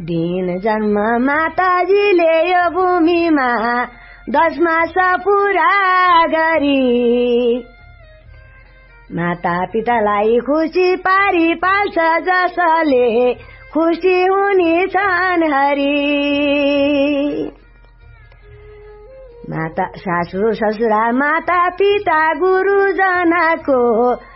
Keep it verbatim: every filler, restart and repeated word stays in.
दिन जन्म माताजीले यो भूमिमा दश मास पुरा गरी माता पितालाई खुसी पारी पाल्छ जसले खुसी हुनेछन् हरि। माता सासु ससुरा माता पिता गुरुजनको